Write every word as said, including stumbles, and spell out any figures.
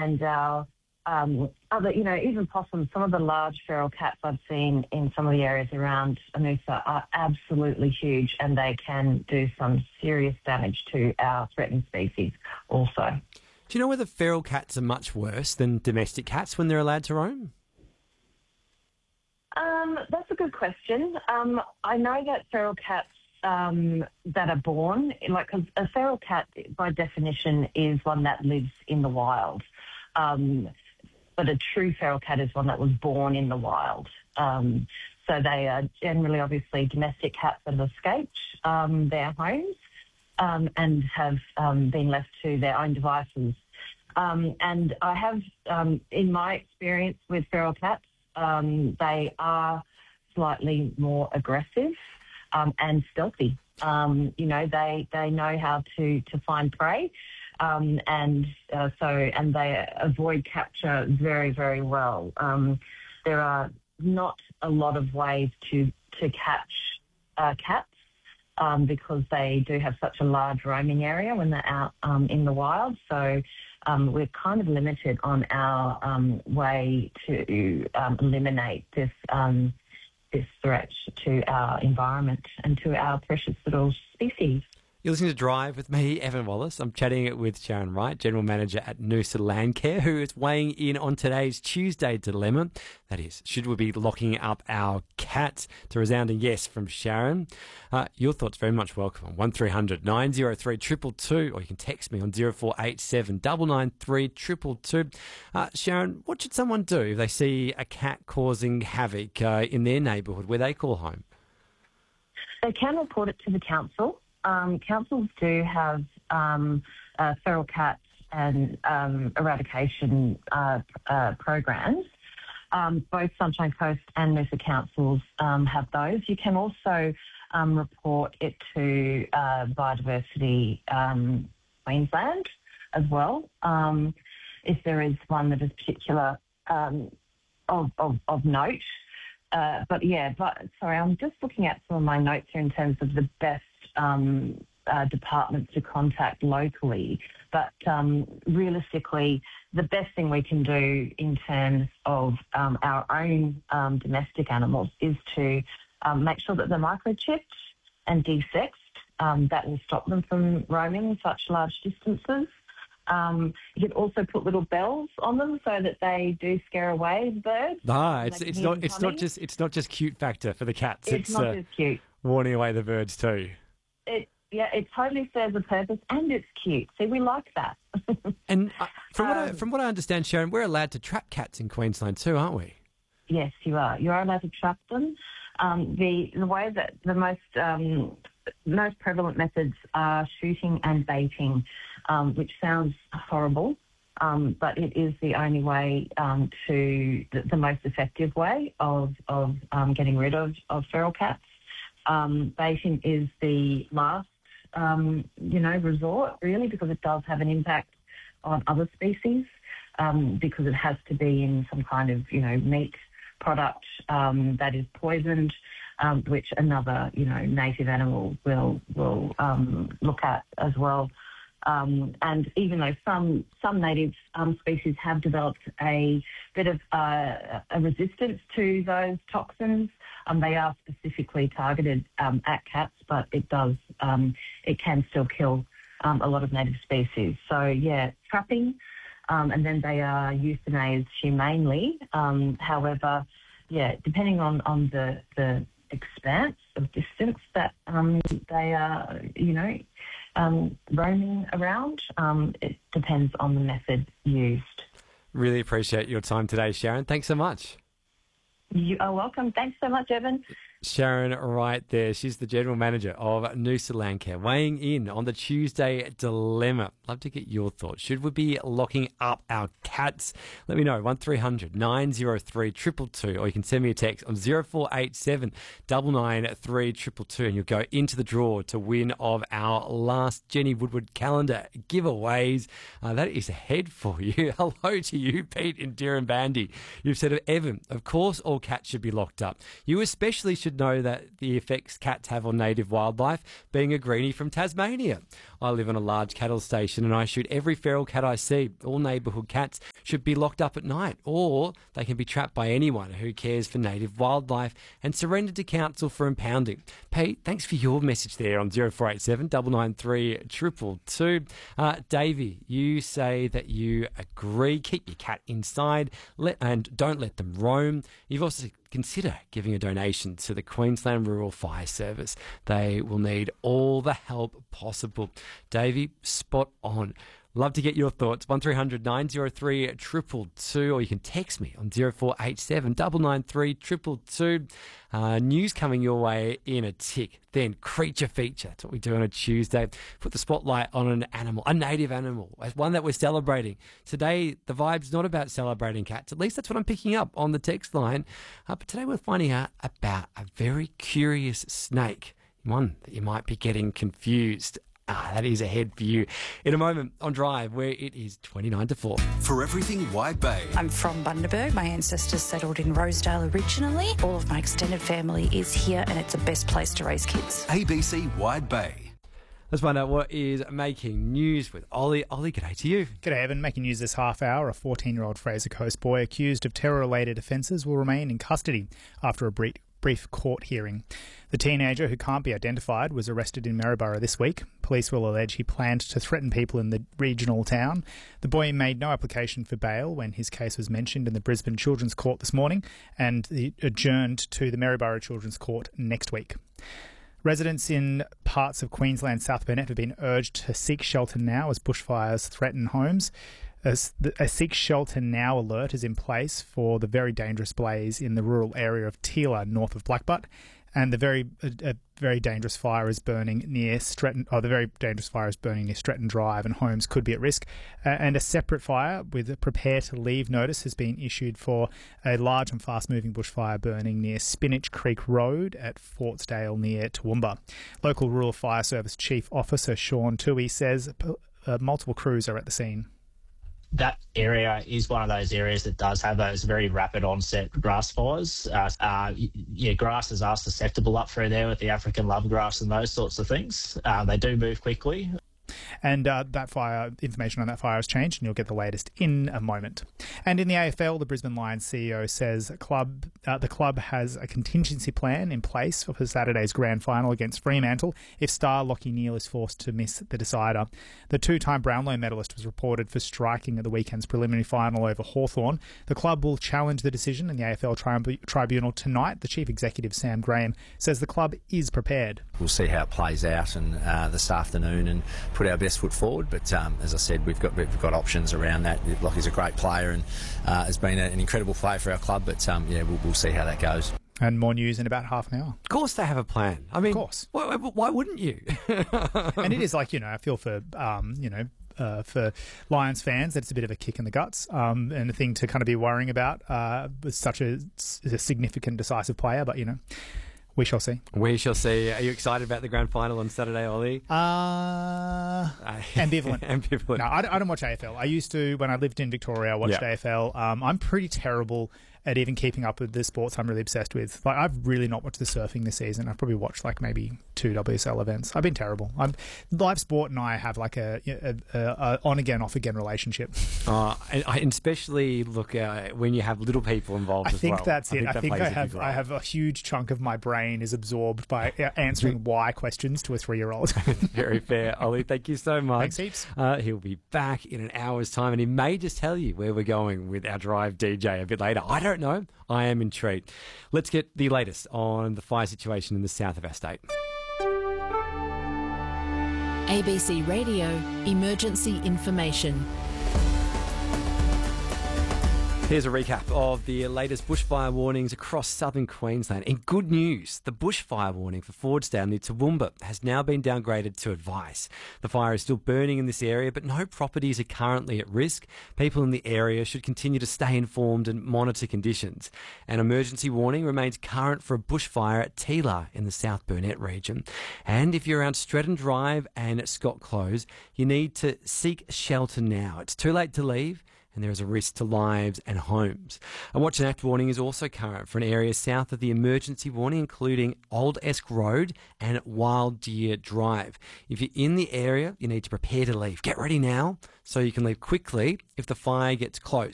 and our um, other, you know, even possums, some of the large feral cats I've seen in some of the areas around Noosa are absolutely huge, and they can do some serious damage to our threatened species also. Do you know whether feral cats are much worse than domestic cats when they're allowed to roam? Um, that's a good question. Um, I know that feral cats um, that are born, like a feral cat by definition is one that lives in the wild. Um, but a true feral cat is one that was born in the wild. Um, so they are generally, obviously, domestic cats that have escaped um, their homes um, and have um, been left to their own devices. Um, and I have, um, in my experience with feral cats, um, they are slightly more aggressive um, and stealthy. Um, you know, they, they know how to, to find prey. Um, and uh, so, and they avoid capture very, very well. Um, there are not a lot of ways to to catch uh, cats um, because they do have such a large roaming area when they're out um, in the wild. So um, we're kind of limited on our um, way to um, eliminate this um, this threat to our environment and to our precious little species. You're listening to Drive with me, Evan Wallace. I'm chatting with Sharon Wright, General Manager at Noosa Landcare, who is weighing in on today's Tuesday dilemma. That is, should we be locking up our cats? To resounding yes from Sharon. Uh, your thoughts very much welcome on one three hundred nine oh three two two two, or you can text me on zero four eight seven nine nine three two two two. Uh, Sharon, what should someone do if they see a cat causing havoc uh, in their neighbourhood where they call home? They can report it to the council. Um, councils do have um, uh, feral cats and um, eradication uh, uh, programs. Um, both Sunshine Coast and Noosa councils um, have those. You can also um, report it to uh, Biodiversity um, Queensland as well, um, if there is one that is particular um, of, of, of note. Uh, but yeah, but sorry, I'm just looking at some of my notes here in terms of the best Um, uh, departments to contact locally. But um, realistically, the best thing we can do in terms of um, our own um, domestic animals is to um, make sure that they're microchipped and desexed. Um, that will stop them from roaming such large distances. Um, you can also put little bells on them so that they do scare away the birds. Ah, it's it's not it's not just it's not just cute factor for the cats. It's, it's not uh, just cute. Warning away the birds too. It, yeah, it totally serves a purpose, and it's cute. See, we like that. And uh, from, um, what I, from what I understand, Sharon, we're allowed to trap cats in Queensland too, aren't we? Yes, you are. You are allowed to trap them. Um, the the way that the most um, most prevalent methods are shooting and baiting, um, which sounds horrible, um, but it is the only way um, to the, the most effective way of of um, getting rid of, of feral cats. Um, baiting is the last, um, you know, resort, really, because it does have an impact on other species, um, because it has to be in some kind of, you know, meat product um, that is poisoned, um, which another, you know, native animal will will um, look at as well. Um, and even though some some native um, species have developed a bit of uh, a resistance to those toxins, um, they are specifically targeted um, at cats, but it does um, it can still kill um, a lot of native species. So yeah, trapping, um, and then they are euthanized humanely. Um, however, yeah, depending on on the the expanse of distance that um, they are, you know, um, roaming around. Um, it depends on the method used. Really appreciate your time today, Sharon. Thanks so much. You are welcome. Thanks so much, Evan. Sharon right there. She's the General Manager of Noosa Landcare, weighing in on the Tuesday dilemma. Love to get your thoughts. Should we be locking up our cats? Let me know, one three hundred nine oh three two two two, or you can send me a text on zero four eight seven nine nine three two two two, and you'll go into the draw to win of our last Jenny Woodward calendar giveaways. Uh, that is ahead for you. Hello to you, Pete in Dirranbandi. You've said, Evan, of course all cats should be locked up. You especially should should know that the effects cats have on native wildlife, being a greenie from Tasmania. I live on a large cattle station and I shoot every feral cat I see. All neighbourhood cats should be locked up at night, or they can be trapped by anyone who cares for native wildlife and surrendered to council for impounding. Pete, thanks for your message there on zero four eight seven, nine nine three, two two two. Uh, Davey, you say that you agree. Keep your cat inside let, and don't let them roam. You've also consider giving a donation to the Queensland Rural Fire Service. They will need all the help possible. Davey, spot on. Love to get your thoughts. one three hundred nine oh three two two two, or you can text me on zero four eight seven, nine nine three, two two two. Uh, news coming your way in a tick. Then creature feature. That's what we do on a Tuesday. Put the spotlight on an animal, a native animal, one that we're celebrating. Today, the vibe's not about celebrating cats. At least that's what I'm picking up on the text line. Uh, but today we're finding out about a very curious snake, one that you might be getting confused. Ah, that is ahead for you in a moment on Drive, where it is twenty-nine to four. For everything Wide Bay. I'm from Bundaberg. My ancestors settled in Rosedale originally. All of my extended family is here, and it's the best place to raise kids. A B C Wide Bay. Let's find out what is making news with Ollie. Ollie, g'day to you. G'day, Evan. Making news this half hour, a fourteen-year-old Fraser Coast boy accused of terror-related offences will remain in custody after a brief brief court hearing. The teenager, who can't be identified, was arrested in Maryborough this week. Police will allege he planned to threaten people in the regional town. The boy made no application for bail when his case was mentioned in the Brisbane Children's Court this morning and adjourned to the Maryborough Children's Court next week. Residents in parts of Queensland's South Burnett have been urged to seek shelter now as bushfires threaten homes. A Seek Shelter Now alert is in place for the very dangerous blaze in the rural area of Teela, north of Blackbutt, and the very a, a very dangerous fire is burning near Stretton. Oh, the very dangerous fire is burning near Stretton Drive, and homes could be at risk. Uh, and a separate fire with a prepare to leave notice has been issued for a large and fast-moving bushfire burning near Spinach Creek Road at Fortsdale near Toowoomba. Local Rural Fire Service Chief Officer Sean Toohey says uh, multiple crews are at the scene. That area is one of those areas that does have those very rapid onset grass fires. Uh, uh, yeah, grasses are susceptible up through there with the African lovegrass and those sorts of things. Uh, they do move quickly. And uh, that fire, information on that fire has changed, and you'll get the latest in a moment. And in the A F L, the Brisbane Lions C E O says club uh, the club has a contingency plan in place for Saturday's grand final against Fremantle if star Lachie Neale is forced to miss the decider. The two-time Brownlow medalist was reported for striking at the weekend's preliminary final over Hawthorn. The club will challenge the decision in the A F L tri- tribunal tonight. The chief executive, Sam Graham, says the club is prepared. We'll see how it plays out and uh, this afternoon and put our best foot forward, but um, as I said, we've got we've got options around that. Lockie's a great player and uh, has been a, an incredible player for our club, but um, yeah, we'll, we'll see how that goes. And more news in about half an hour. Of course they have a plan. I mean, of course. Why, why wouldn't you? And it is like, you know, I feel for, um, you know, uh, for Lions fans that it's a bit of a kick in the guts um, and a thing to kind of be worrying about uh, with such a, a significant, decisive player, but, you know, we shall see. We shall see. Are you excited about the grand final on Saturday, Ollie? Uh, ambivalent. ambivalent. No, I don't, I don't watch A F L. I used to, when I lived in Victoria, I watched yep. A F L. Um, I'm pretty terrible at even keeping up with the sports I'm really obsessed with. Like, I've really not watched the surfing this season. I've probably watched like maybe two W S L events. I've been terrible. I'm, live sport and I have like a, a, a, a on again, off again relationship. Uh, and, and especially look uh, when you have little people involved. I as think well. that's I it. think I that think I have I have a huge chunk of my brain is absorbed by answering why questions to a three year old. Very fair, Ollie. Thank you so much. Thanks heaps. Uh, he'll be back in an hour's time, and he may just tell you where we're going with our Drive D J a bit later. I don't know. I am intrigued. Let's get the latest on the fire situation in the south of our state. A B C Radio Emergency Information. Here's a recap of the latest bushfire warnings across southern Queensland. In good news, the bushfire warning for Fordsdale near Toowoomba has now been downgraded to advice. The fire is still burning in this area, but no properties are currently at risk. People in the area should continue to stay informed and monitor conditions. An emergency warning remains current for a bushfire at Teela in the South Burnett region. And if you're around Stretton Drive and Scott Close, you need to seek shelter now. It's too late to leave, and there is a risk to lives and homes. A watch and act warning is also current for an area south of the emergency warning, including Old Esk Road and Wild Deer Drive. If you're in the area, you need to prepare to leave. Get ready now so you can leave quickly if the fire gets close.